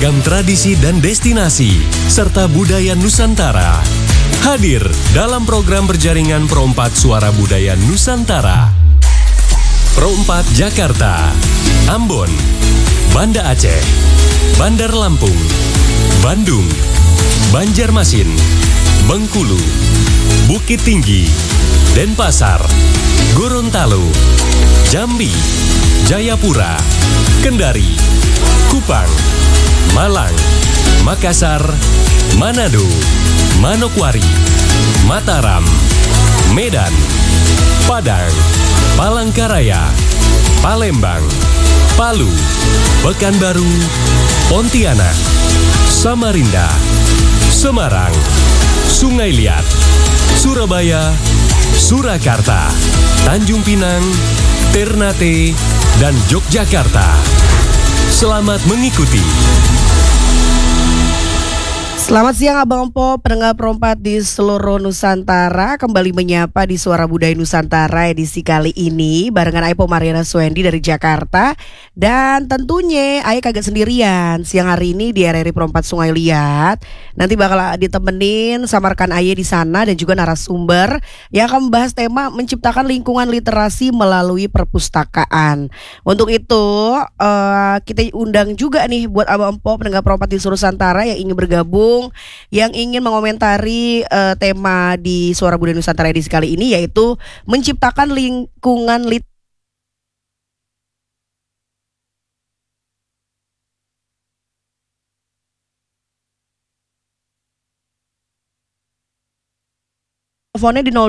beragam tradisi dan destinasi, serta budaya Nusantara. Hadir dalam program berjaringan Pro 4 Suara Budaya Nusantara. Pro 4 Jakarta, Ambon, Banda Aceh, Bandar Lampung, Bandung, Banjarmasin, Bengkulu, Bukit Tinggi, Denpasar, Gorontalo, Jambi, Jayapura, Kendari, Kupang, Malang, Makassar, Manado, Manokwari, Mataram, Medan, Padang, Palangkaraya, Palembang, Palu, Pekanbaru, Pontianak, Samarinda, Semarang, Sungai Liat, Surabaya, Surakarta, Tanjung Pinang, Ternate, dan Yogyakarta. Selamat mengikuti. Selamat siang Abang Po, pendengar Pro 4 di seluruh Nusantara. Kembali menyapa di Suara Budaya Nusantara edisi kali ini barengan Aipo Mariana Swendi dari Jakarta. Dan tentunya Aye kagak sendirian. Siang hari ini di RRI Pro 4 Sungai Liat nanti bakal ditemenin sama rekan Aye di sana dan juga narasumber yang akan membahas tema menciptakan lingkungan literasi melalui perpustakaan. Untuk itu kita undang juga nih buat Abang Po pendengar Pro 4 di seluruh Nusantara yang ingin bergabung, yang ingin mengomentari tema di Suara Budaya Nusantara edisi kali ini, yaitu menciptakan lingkungan teleponnya di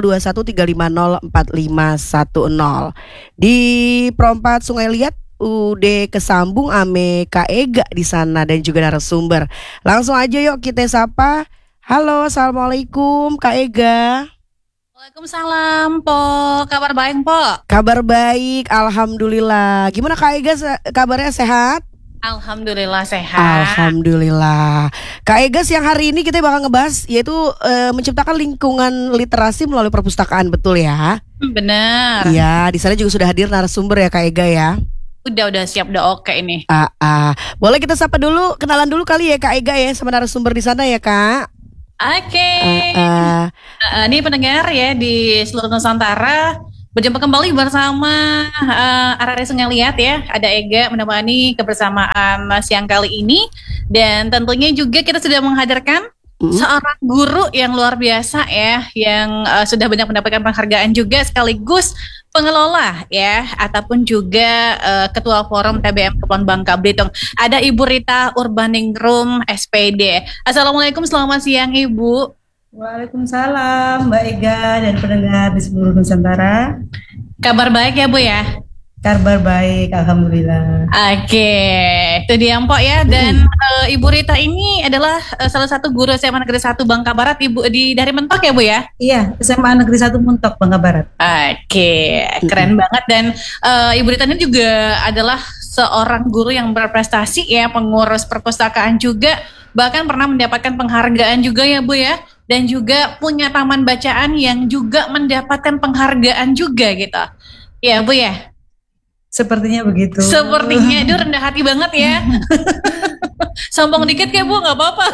0213504510. Di Pro 4 Sungai Liat udah kesambung ame Kak Ega di sana dan juga narasumber. Langsung aja yuk kita sapa. Halo, assalamualaikum Kak Ega. Waalaikumsalam, Po. Kabar baik, Po? Kabar baik, alhamdulillah. Gimana Kak Ega kabarnya, sehat? Alhamdulillah sehat. Alhamdulillah. Kak Ega, siang hari ini kita bakal ngebahas yaitu menciptakan lingkungan literasi melalui perpustakaan, betul ya? Benar. Iya, di sana juga sudah hadir narasumber ya Kak Ega ya. Udah siap, udah oke ini. Boleh kita sapa dulu, kenalan dulu kali ya Kak Ega ya sama narasumber di sana ya Kak. Oke. Ini pendengar ya di seluruh Nusantara, berjumpa kembali bersama RRI Sungai Liat ya. Ada Ega menemani kebersamaan siang kali ini. Dan tentunya juga kita sudah menghadirkan seorang guru yang luar biasa ya, yang sudah banyak mendapatkan penghargaan juga, sekaligus pengelola ya, ataupun juga ketua forum TBM Kepulauan Bangka Belitung. Ada Ibu Rita Urbaningrum SPD. Assalamualaikum, selamat siang Ibu. Waalaikumsalam Mbak Ega dan pendengar di seluruh Nusantara. Kabar baik ya Bu ya? Kabar baik, alhamdulillah. Oke, itu dia Mpok ya. Dan Ibu Rita ini adalah salah satu guru SMA Negeri 1 Bangka Barat, Ibu dari Mentok ya Bu ya? Iya, SMA Negeri 1 Mentok Bangka Barat. Oke, keren banget. Dan Ibu Rita ini juga adalah seorang guru yang berprestasi ya, pengurus perpustakaan juga, bahkan pernah mendapatkan penghargaan juga ya Bu ya. Dan juga punya taman bacaan yang juga mendapatkan penghargaan juga gitu. Ya Bu ya? Sepertinya begitu. Sepertinya, aduh rendah hati banget ya. Sombong dikit kayak Bu, gak apa-apa.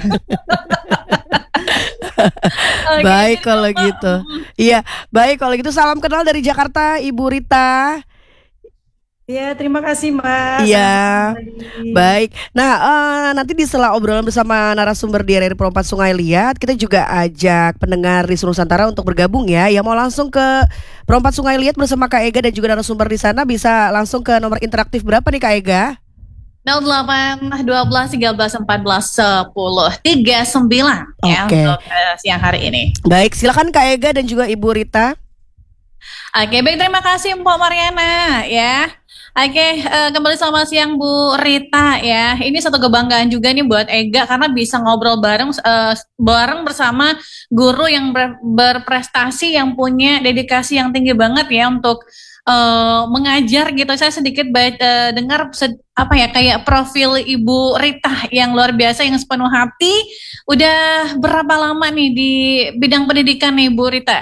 Baik kalau gitu. Iya, baik kalau gitu, salam kenal dari Jakarta Ibu Rita. Ya, terima kasih Mbak. Iya, baik. Nah, nanti di setelah obrolan bersama narasumber di RRI Pro 4 Sungai Liat, kita juga ajak pendengar di seluruh Nusantara untuk bergabung ya. Yang mau langsung ke Pro 4 Sungai Liat bersama Kak Ega dan juga narasumber di sana bisa langsung ke nomor interaktif berapa nih Kak Ega? 08 12 13 14 10 39 ya untuk siang hari ini. Baik, silakan Kak Ega dan juga Ibu Rita. Oke, baik, terima kasih Mpok Mariana ya. Oke, kembali selamat siang Bu Rita ya. Ini satu kebanggaan juga nih buat Ega karena bisa ngobrol bareng bersama guru yang berprestasi, yang punya dedikasi yang tinggi banget ya untuk mengajar gitu. Saya sedikit dengar kayak profil Ibu Rita yang luar biasa, yang sepenuh hati. Udah berapa lama nih di bidang pendidikan nih Bu Rita?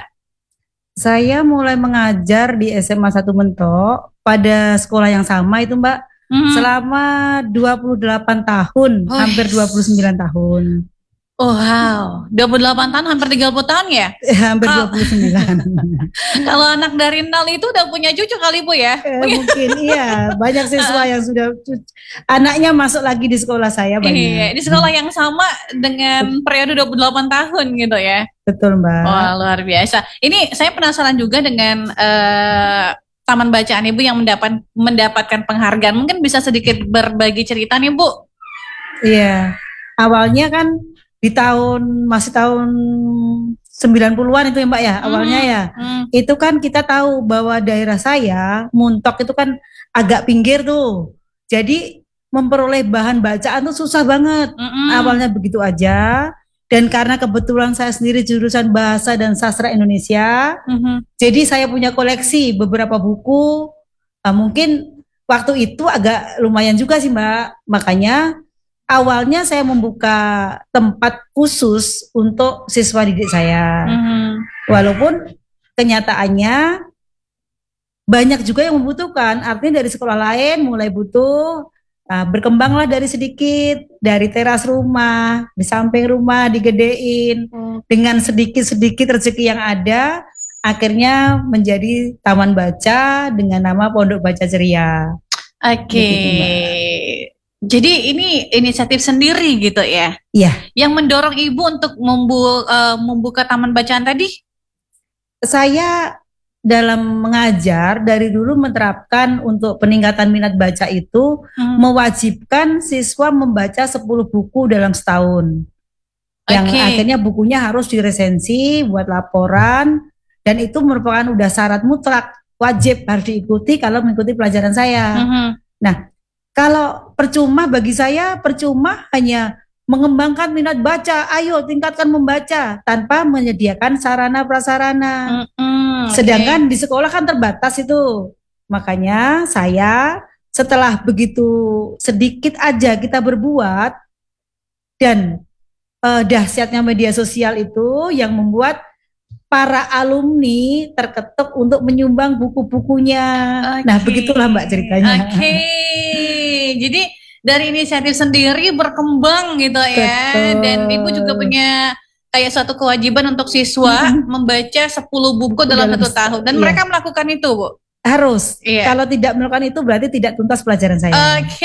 Saya mulai mengajar di SMA 1 Mentok pada sekolah yang sama itu Mbak, selama 28 tahun, hampir 29 tahun. Oh, wow, 28 tahun hampir 30 tahun ya? Hampir 29. Kalau anak dari nol itu udah punya cucu kali Bu ya? Mungkin iya, banyak siswa yang sudah anaknya masuk lagi di sekolah saya banyak. Iya, di sekolah yang sama dengan periode 28 tahun gitu ya. Betul Mbak. Wah, luar biasa. Ini saya penasaran juga dengan taman bacaan Ibu yang mendapatkan penghargaan. Mungkin bisa sedikit berbagi cerita nih Bu. Iya, awalnya kan di masih tahun 90-an itu ya Mbak ya, awalnya ya. Itu kan kita tahu bahwa daerah saya, Muntok itu kan agak pinggir tuh. Jadi memperoleh bahan bacaan tuh susah banget. Awalnya begitu aja. Dan karena kebetulan saya sendiri jurusan Bahasa dan Sastra Indonesia, jadi saya punya koleksi beberapa buku. Mungkin waktu itu agak lumayan juga sih Mbak. Makanya awalnya saya membuka tempat khusus untuk siswa didik saya. Walaupun kenyataannya banyak juga yang membutuhkan. Artinya dari sekolah lain mulai butuh, berkembanglah dari sedikit, dari teras rumah, di samping rumah digedein. Dengan sedikit-sedikit rezeki yang ada, akhirnya menjadi taman baca dengan nama Pondok Baca Ceria. Oke. Jadi ini inisiatif sendiri gitu ya? Iya. Yang mendorong Ibu untuk membuka taman bacaan tadi? Saya dalam mengajar dari dulu menerapkan untuk peningkatan minat baca itu mewajibkan siswa membaca 10 buku dalam setahun. Yang akhirnya bukunya harus diresensi, buat laporan, dan itu merupakan udah syarat mutlak, wajib harus diikuti kalau mengikuti pelajaran saya. Nah, kalau percuma bagi saya, percuma hanya mengembangkan minat baca, ayo tingkatkan membaca tanpa menyediakan sarana prasarana. Sedangkan di sekolah kan terbatas itu. Makanya saya setelah begitu sedikit aja kita berbuat dan dahsyatnya media sosial itu yang membuat para alumni terketuk untuk menyumbang buku-bukunya. Nah, begitulah Mbak ceritanya. Jadi dari inisiatif sendiri berkembang gitu ya. Betul. Dan Ibu juga punya kayak suatu kewajiban untuk siswa membaca 10 buku dalam 1 tahun. Dan mereka melakukan itu, Bu? Harus. Kalau tidak melakukan itu berarti tidak tuntas pelajaran saya.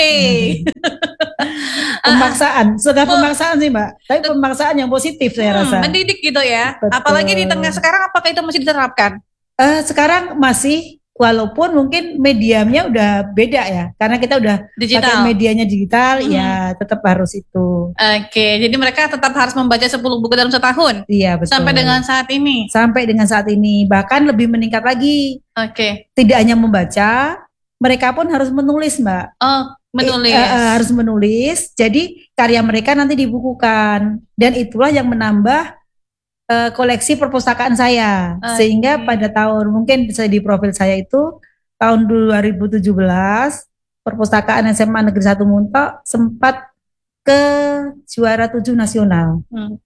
Pemaksaan. Sudah pemaksaan sih Mbak. Tapi pemaksaan yang positif saya rasa. Mendidik gitu ya. Betul. Apalagi di tengah sekarang, apakah itu masih diterapkan? Sekarang masih, walaupun mungkin medianya udah beda ya, karena kita udah pakai medianya digital, ya tetap harus itu. Jadi mereka tetap harus membaca 10 buku dalam setahun? Iya betul. Sampai dengan saat ini? Sampai dengan saat ini, bahkan lebih meningkat lagi. Tidak hanya membaca, mereka pun harus menulis Mbak. Menulis. Harus menulis, jadi karya mereka nanti dibukukan. Dan itulah yang menambah koleksi perpustakaan saya. Sehingga pada tahun, mungkin bisa di profil saya itu tahun 2017 perpustakaan SMA Negeri 1 Muntok sempat ke juara 7 nasional.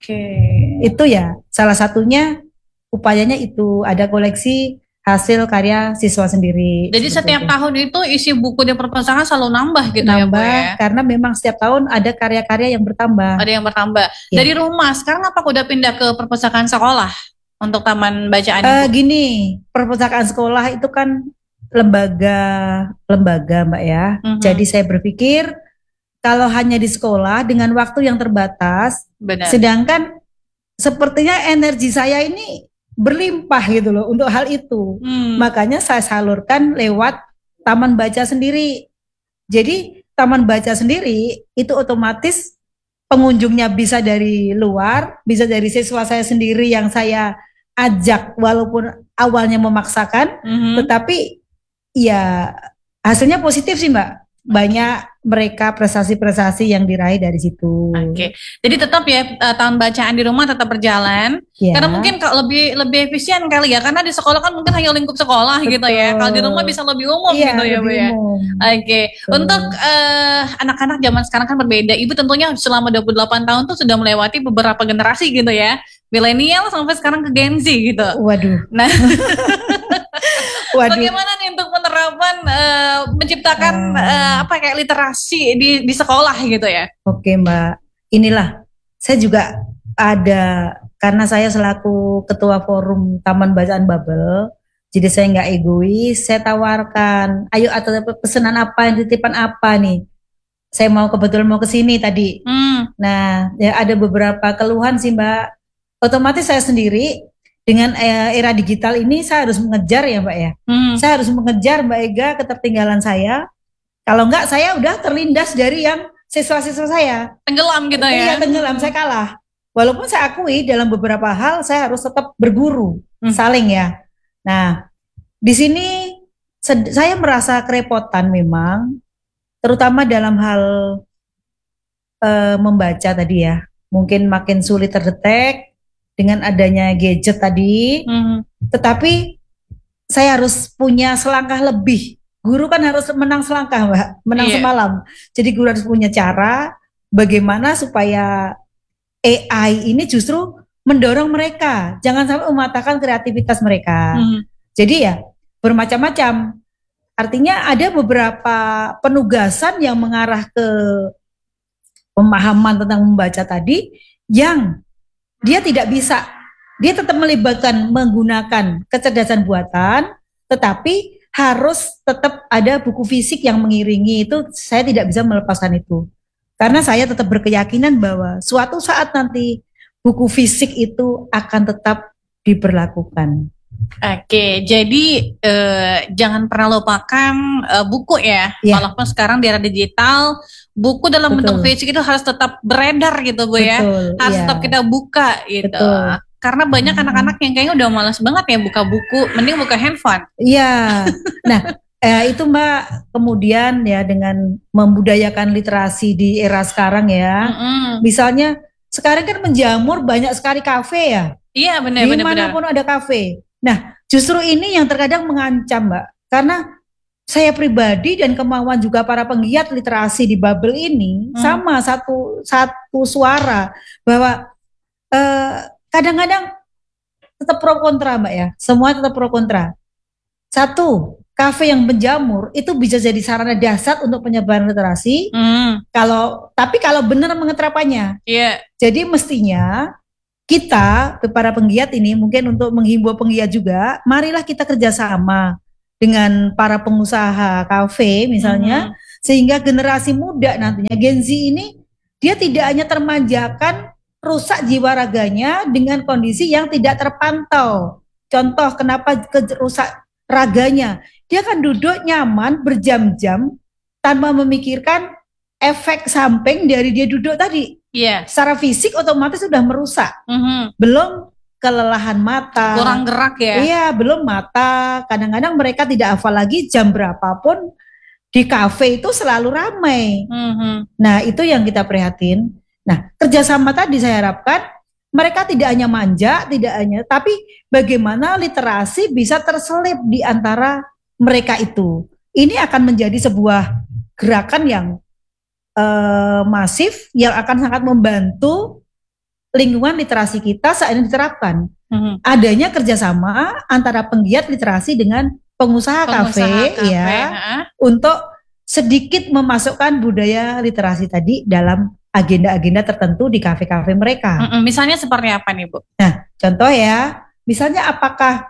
Itu ya salah satunya, upayanya itu ada koleksi hasil karya siswa sendiri. Jadi setiap tahun itu isi buku di perpustakaan selalu nambah gitu ya Bu ya? Karena memang setiap tahun ada karya-karya yang bertambah. Ada yang bertambah. Dari rumah, sekarang apa udah pindah ke perpustakaan sekolah untuk taman bacaan Ibu? Gini, perpustakaan sekolah itu kan lembaga Mbak ya. Jadi saya berpikir kalau hanya di sekolah dengan waktu yang terbatas, sedangkan sepertinya energi saya ini berlimpah gitu loh untuk hal itu. Makanya saya salurkan lewat taman baca sendiri. Jadi taman baca sendiri itu otomatis pengunjungnya bisa dari luar, bisa dari siswa saya sendiri yang saya ajak walaupun awalnya memaksakan, tetapi ya hasilnya positif sih Mbak. Banyak mereka prestasi-prestasi yang diraih dari situ. Jadi tetap ya tahun bacaan di rumah tetap berjalan. Karena mungkin lebih efisien kali ya. Karena di sekolah kan mungkin hanya lingkup sekolah gitu ya. Kalau di rumah bisa lebih umum gitu ya Bu ya. Untuk anak-anak zaman sekarang kan berbeda. Ibu tentunya selama 28 tahun tuh sudah melewati beberapa generasi gitu ya. Milenial sampai sekarang ke Gen Z gitu. Waduh. Nah, bagaimana nih untuk penerapan menciptakan kayak literasi di sekolah gitu ya? Oke Mbak, inilah saya juga ada, karena saya selaku ketua forum Taman Bacaan Babel, jadi saya nggak egois, saya tawarkan, ayo atau pesanan apa, titipan apa nih? Saya kebetulan mau ke sini tadi. Nah, ya ada beberapa keluhan sih Mbak. Otomatis saya sendiri dengan era digital ini saya harus mengejar ya Mbak ya. Saya harus mengejar Mbak Ega ketertinggalan saya. Kalau enggak saya udah terlindas dari yang siswa-siswa saya. Tenggelam gitu ya? Iya tenggelam, saya kalah. Walaupun saya akui dalam beberapa hal saya harus tetap berguru, saling ya. Nah, di sini saya merasa kerepotan memang, terutama dalam hal membaca tadi ya. Mungkin makin sulit terdetek dengan adanya gadget tadi. Tetapi saya harus punya selangkah lebih. Guru kan harus menang selangkah Mbak, menang semalam. Jadi guru harus punya cara bagaimana supaya AI ini justru mendorong mereka, jangan sampai mematahkan kreativitas mereka. Jadi ya bermacam-macam. Artinya ada beberapa penugasan yang mengarah ke pemahaman tentang membaca tadi yang dia tidak bisa, dia tetap melibatkan menggunakan kecerdasan buatan, tetapi harus tetap ada buku fisik yang mengiringi itu. Saya tidak bisa melepaskan itu. Karena saya tetap berkeyakinan bahwa suatu saat nanti buku fisik itu akan tetap diberlakukan. Oke, jadi jangan pernah lupakan buku ya. Walaupun sekarang di era digital, buku dalam bentuk fisik itu harus tetap beredar gitu Bu ya. Harus tetap kita buka gitu. Karena banyak anak-anak yang kayaknya udah malas banget ya buka buku, mending buka handphone. Iya. Nah, itu Mbak, kemudian ya dengan membudayakan literasi di era sekarang ya. Misalnya sekarang kan menjamur banyak sekali kafe ya. Iya benar. Dimanapun ada kafe. Nah justru ini yang terkadang mengancam Mbak. Karena saya pribadi dan kemauan juga para penggiat literasi di Babel ini sama satu suara bahwa kadang-kadang tetap pro kontra Mbak ya. Semua tetap pro kontra. Satu, kafe yang menjamur itu bisa jadi sarana dasar untuk penyebaran literasi. Tapi kalau benar mengeterapannya. Jadi mestinya kita para penggiat ini mungkin untuk menghimbau penggiat juga, marilah kita kerjasama dengan para pengusaha kafe misalnya, sehingga generasi muda nantinya Gen Z ini dia tidak hanya termanjakan rusak jiwa raganya dengan kondisi yang tidak terpantau. Contoh kenapa rusak raganya, dia kan duduk nyaman berjam-jam tanpa memikirkan efek samping dari dia duduk tadi. Secara fisik otomatis sudah merusak. Belum kelelahan mata, kurang gerak ya. Iya, belum mata. Kadang-kadang mereka tidak hafal lagi jam berapapun di kafe itu selalu ramai. Nah, itu yang kita prihatin. Nah, kerjasama tadi saya harapkan mereka tidak hanya manja, tapi bagaimana literasi bisa terselip di antara mereka itu. Ini akan menjadi sebuah gerakan yang masif yang akan sangat membantu lingkungan literasi kita saat ini diterapkan. Adanya kerjasama antara penggiat literasi dengan pengusaha kafe ya, untuk sedikit memasukkan budaya literasi tadi dalam agenda-agenda tertentu di kafe-kafe mereka. Misalnya seperti apa nih Bu? Nah, contoh ya, misalnya apakah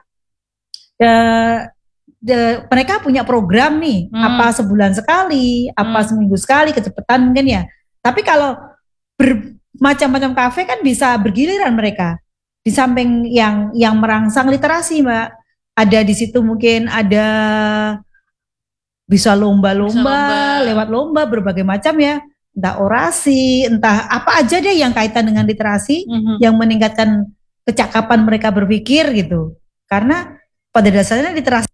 mereka punya program nih, apa sebulan sekali, apa seminggu sekali, kecepatan mungkin ya. Tapi kalau macam-macam kafe kan bisa bergiliran mereka. Di samping yang merangsang literasi Mbak, ada di situ mungkin ada bisa lomba-lomba, lewat lomba berbagai macam ya. Entah orasi, entah apa aja deh yang kaitan dengan literasi, yang meningkatkan kecakapan mereka berpikir gitu. Karena pada dasarnya literasi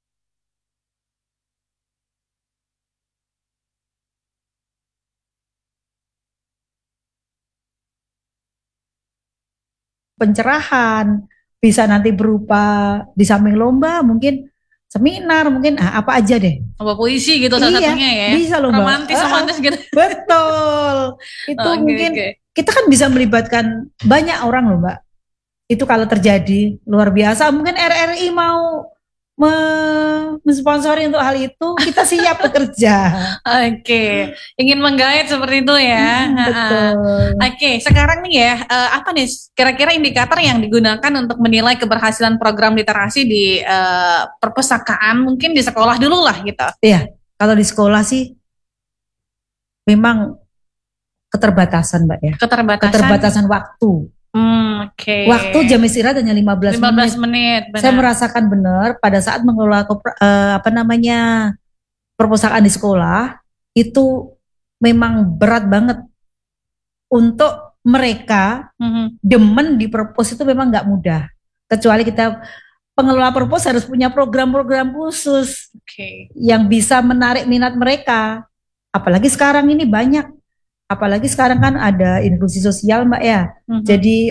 pencerahan, bisa nanti berupa di samping lomba mungkin seminar, mungkin apa aja deh. Lomba puisi gitu salah satunya ya. Bisa lomba. Romantis gitu. Betul. Itu mungkin kita kan bisa melibatkan banyak orang loh Mbak. Itu kalau terjadi luar biasa. Mungkin RRI mau mensponsori untuk hal itu, kita siap bekerja. Oke, ingin menggait seperti itu ya. Betul. Oke, sekarang nih ya, apa nih kira-kira indikator yang digunakan untuk menilai keberhasilan program literasi di perpustakaan, mungkin di sekolah dulu lah gitu. Iya, kalau di sekolah sih memang keterbatasan Mbak ya. Keterbatasan waktu. Oke. Waktu jam istirahat hanya 15 menit. Benar. Saya merasakan benar pada saat mengelola perpustakaan di sekolah itu memang berat banget untuk mereka demen di perpus itu memang nggak mudah. Kecuali kita pengelola perpus harus punya program-program khusus yang bisa menarik minat mereka. Apalagi sekarang ini banyak. Apalagi sekarang kan ada inklusi sosial Mbak ya. Jadi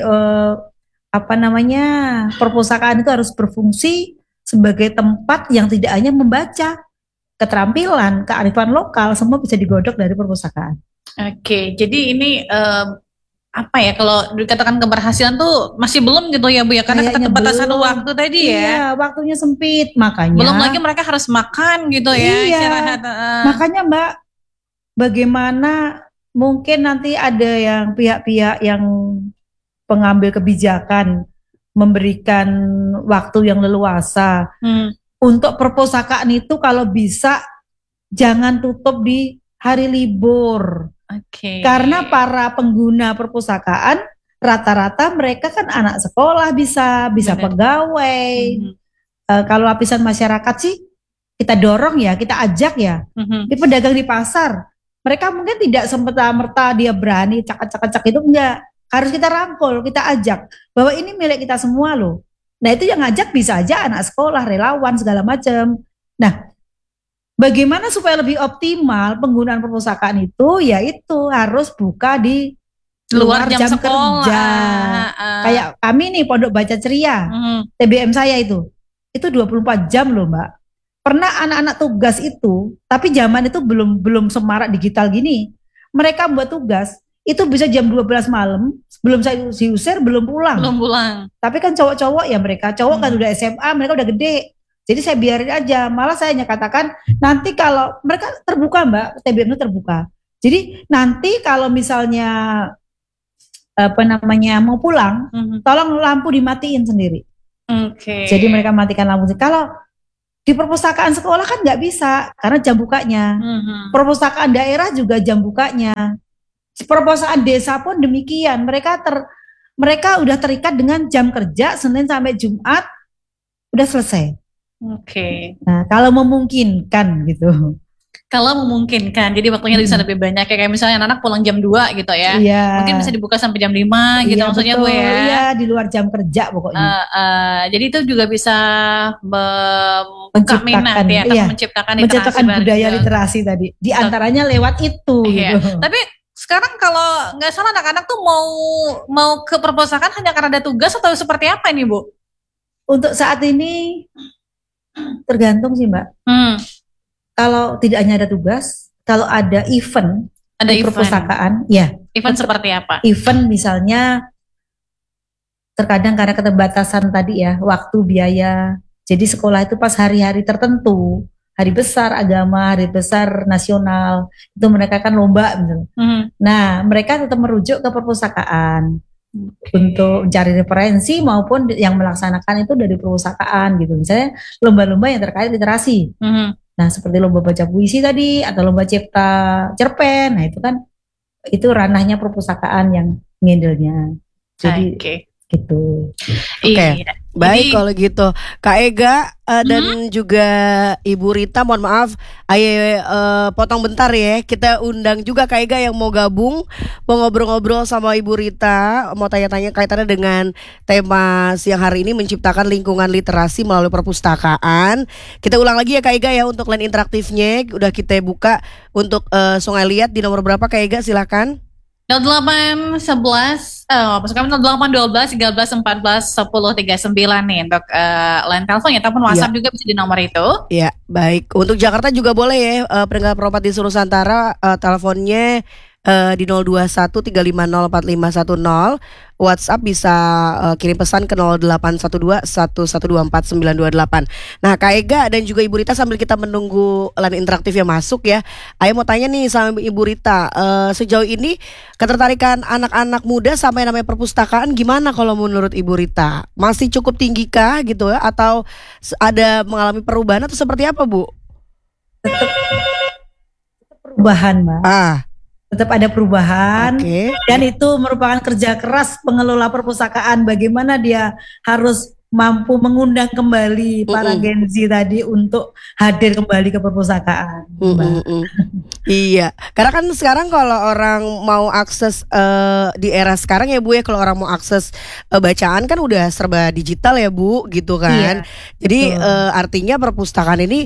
perpustakaan itu harus berfungsi sebagai tempat yang tidak hanya membaca, keterampilan, kearifan lokal semua bisa digodok dari perpustakaan. Oke, jadi ini kalau dikatakan keberhasilan tuh masih belum gitu ya Bu ya, karena keterbatasan waktu tadi ya. Iya, waktunya sempit, makanya. Belum lagi mereka harus makan gitu ya. Iya, makanya Mbak, bagaimana mungkin nanti ada yang pihak-pihak yang pengambil kebijakan memberikan waktu yang leluasa untuk perpustakaan itu kalau bisa jangan tutup di hari libur. Karena para pengguna perpustakaan rata-rata mereka kan anak sekolah bisa pegawai. Kalau lapisan masyarakat sih kita dorong ya, kita ajak ya. Di pedagang di pasar mereka mungkin tidak semata-merta dia berani cak-cak itu, enggak. Harus kita rangkul, kita ajak bahwa ini milik kita semua loh. Nah itu yang ngajak bisa aja anak sekolah, relawan segala macam. Nah bagaimana supaya lebih optimal penggunaan perpustakaan itu, yaitu harus buka di luar jam kerja. Kayak kami nih Pondok Baca Ceria, TBM saya itu 24 jam loh Mbak. Pernah anak-anak tugas itu, tapi zaman itu belum semarak digital gini. Mereka buat tugas, itu bisa jam 12 malam, belum saya diusir, belum pulang. Tapi kan cowok-cowok ya mereka, cowok kan udah SMA, mereka udah gede. Jadi saya biarin aja, malah saya hanya katakan, nanti kalau mereka terbuka Mbak, TBM itu terbuka. Jadi nanti kalau misalnya, mau pulang, tolong lampu dimatiin sendiri. Jadi mereka matikan lampu. Kalau di perpustakaan sekolah kan nggak bisa karena jam bukanya. Perpustakaan daerah juga jam bukanya. Perpustakaan desa pun demikian. Mereka udah terikat dengan jam kerja Senin sampai Jumat udah selesai. Nah, kalau memungkinkan gitu. Kalau memungkinkan, jadi waktunya bisa lebih banyak. Kayak misalnya anak pulang jam 2 gitu ya. Mungkin bisa dibuka sampai jam 5 gitu maksudnya Bu ya. Iya, di luar jam kerja pokoknya. Jadi itu juga bisa membuka minat ya, atau menciptakan budaya literasi tadi. Di antaranya lewat itu gitu. Tapi sekarang kalau nggak salah anak-anak tuh mau ke perpustakaan hanya karena ada tugas atau seperti apa ini Bu? Untuk saat ini tergantung sih Mbak. Kalau tidak hanya ada tugas, kalau ada event di perpustakaan, ya. Event seperti apa? Event misalnya, terkadang karena keterbatasan tadi ya, waktu, biaya. Jadi sekolah itu pas hari-hari tertentu, hari besar agama, hari besar nasional, itu mereka kan lomba misalnya. Nah, mereka tetap merujuk ke perpustakaan untuk mencari referensi maupun yang melaksanakan itu dari perpustakaan gitu. Misalnya lomba-lomba yang terkait literasi. Nah, seperti lomba baca puisi tadi atau lomba cipta cerpen. Nah, itu kan itu ranahnya perpustakaan yang ngedelnya. Jadi gitu. Oke. Baik kalau gitu Kak Ega dan juga Ibu Rita, mohon maaf ayo potong bentar ya. Kita undang juga Kak Ega yang mau gabung, mau ngobrol-ngobrol sama Ibu Rita, mau tanya-tanya kaitannya dengan tema siang hari ini, menciptakan lingkungan literasi melalui perpustakaan. Kita ulang lagi ya Kak Ega ya, untuk line interaktifnya udah kita buka untuk Sungai Liat di nomor berapa Kak Ega, silakan. 0811 maksud kami 0812 13 14 10 39 nih untuk line telepon ya, ataupun WhatsApp juga bisa di nomor itu. Ya, baik. Untuk Jakarta juga boleh ya, pendengar perompat di seluruh Nusantara, teleponnya di 0213504510. WhatsApp bisa kirim pesan ke 081211249228. Nah, Kak Ega dan juga Ibu Rita, sambil kita menunggu line interaktif yang masuk ya, Ayo mau tanya nih sama Ibu Rita, sejauh ini ketertarikan anak-anak muda sama yang namanya perpustakaan gimana kalau menurut Ibu Rita? Masih cukup tinggi kah gitu ya, atau ada mengalami perubahan atau seperti apa, Bu? Perubahan, Mbak. Tetap ada perubahan, dan itu merupakan kerja keras pengelola perpustakaan. Bagaimana dia harus mampu mengundang kembali para Gen Z tadi untuk hadir kembali ke perpustakaan. Iya, karena kan sekarang kalau orang mau akses di era sekarang ya Bu ya, kalau orang mau akses bacaan kan udah serba digital ya Bu, gitu kan. Jadi artinya perpustakaan ini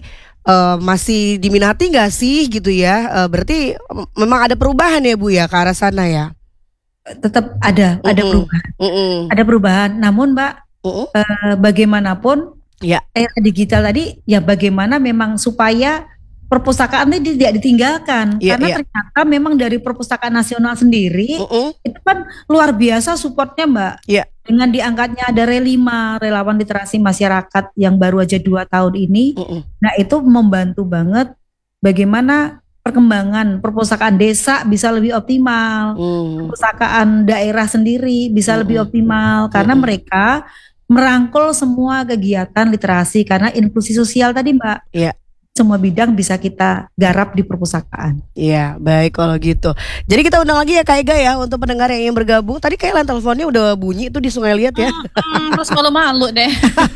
masih diminati nggak sih gitu ya? Berarti memang ada perubahan ya Bu ya ke arah sana ya? Tetap ada perubahan. Ada perubahan. Namun Mbak, bagaimanapun era digital tadi ya, bagaimana memang supaya perpustakaan ini tidak ditinggalkan. Karena ternyata memang dari perpustakaan nasional sendiri itu kan luar biasa supportnya Mbak. Dengan diangkatnya ada Relima, relawan literasi masyarakat yang baru aja 2 tahun ini. Nah itu membantu banget bagaimana perkembangan perpustakaan desa bisa lebih optimal, perpustakaan daerah sendiri bisa lebih optimal, karena mereka merangkul semua kegiatan literasi, karena inklusi sosial tadi Mbak. Semua bidang bisa kita garap di perpustakaan. Iya, baik kalau gitu. Jadi kita undang lagi ya Kak Ega ya untuk pendengar yang ingin bergabung. Tadi kayak line teleponnya udah bunyi itu di Sungai Liat ya. Terus malu-malu deh.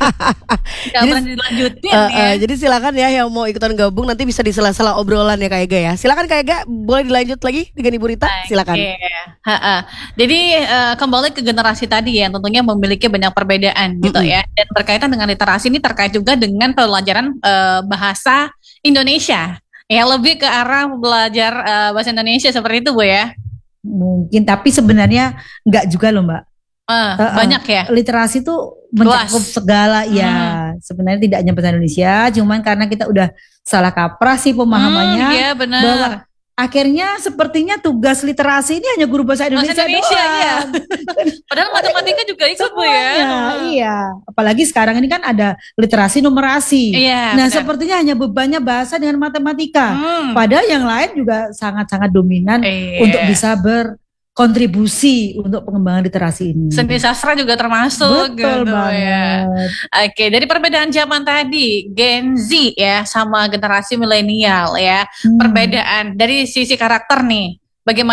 Gak berani dilanjutin ya. Jadi silakan ya yang mau ikutan gabung, nanti bisa di sela-sela obrolan ya Kak Ega ya. Silakan Kak Ega, boleh dilanjut lagi dengan Ibu Rita. Silakan. Jadi kembali ke generasi tadi yang tentunya memiliki banyak perbedaan gitu ya. Dan berkaitan dengan literasi ini terkait juga dengan pelajaran bahasa Indonesia. Ya lebih ke arah belajar bahasa Indonesia seperti itu Bu ya. Mungkin, tapi sebenarnya enggak juga loh Mbak. Banyak ya. Literasi tuh mencakup segala ya. Sebenarnya tidak hanya bahasa Indonesia, cuman karena kita udah salah kaprah sih pemahamannya. Iya benar. Bahwa akhirnya sepertinya tugas literasi ini hanya guru bahasa Indonesia doang. Iya. Padahal matematika juga ikut Bu ya. Iya. Apalagi sekarang ini kan ada literasi numerasi. Nah sepertinya hanya bebannya bahasa dengan matematika. Padahal yang lain juga sangat-sangat dominan untuk bisa berkontribusi untuk pengembangan literasi ini. Seni sastra juga termasuk. Betul gitu banget. Ya. Oke, dari perbedaan zaman tadi Gen Z ya sama generasi milenial ya, perbedaan dari sisi karakter nih. Bagaimana